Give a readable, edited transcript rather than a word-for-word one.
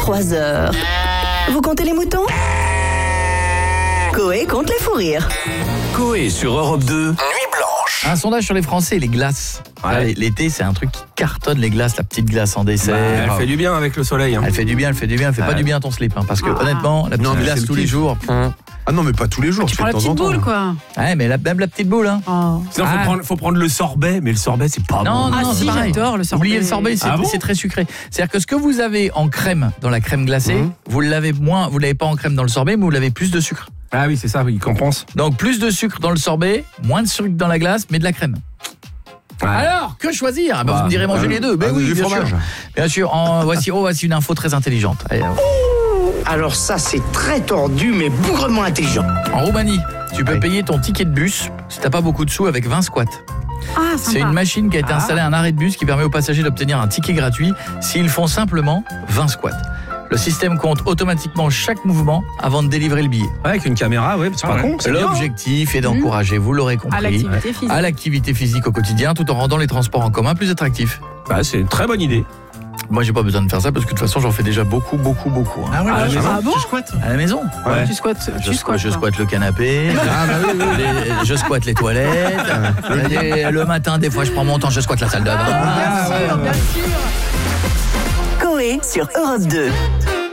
3 heures. Vous comptez les moutons ? Coé compte les fous rires. Coé sur Europe 2, Nuit Blanche. Un sondage sur les Français et les glaces. Ouais. Là, l'été, c'est un truc qui cartonne, les glaces, la petite glace en dessert. Elle fait du bien avec le soleil. Elle fait du bien, elle fait pas du bien à ton slip. Parce que honnêtement, la petite glace tous les jours. Ah non, mais pas tous les jours. Tu prends la petite boule, quoi. Ouais, mais même la petite boule. Hein. Oh. Sinon, faut prendre le sorbet, mais le sorbet, c'est pas Non, bon. non, c'est si, pareil. j'adore le sorbet. Oubliez le sorbet, c'est très sucré. C'est-à-dire que ce que vous avez en crème dans la crème glacée, vous l'avez pas en crème dans le sorbet, mais vous l'avez plus de sucre. Ah oui, c'est ça, il compense. Donc plus de sucre dans le sorbet, moins de sucre dans la glace, mais de la crème. Ouais. Alors, que choisir ? Vous me direz manger les deux. Ben oui, du bien fromage. sûr. Bien sûr, voici une info très intelligente. Allez, Alors ça, c'est très tordu, mais bougrement intelligent. en Roumanie, tu peux payer ton ticket de bus si t'as pas beaucoup de sous avec 20 squats. Ah, C'est sympa. une machine qui a été installée à un arrêt de bus qui permet aux passagers d'obtenir un ticket gratuit s'ils font simplement 20 squats. Le système compte automatiquement chaque mouvement avant de délivrer le billet. Ouais, avec une caméra, ouais, c'est pas con. C'est bien. L'objectif est d'encourager, vous l'aurez compris, À l'activité physique. à l'activité physique au quotidien tout en rendant les transports en commun plus attractifs. Bah, c'est une très bonne idée. Moi, j'ai pas besoin de faire ça parce que de toute façon, j'en fais déjà beaucoup. Hein. Ah ouais, À la maison. Ah bon ? tu squattes. À la maison. Ouais. Tu squattes. Je squatte le canapé, je squatte les toilettes, le matin, des fois, je prends mon temps, je squatte la salle de bain. Bien sûr, bien sûr. Coé sur Europe 2.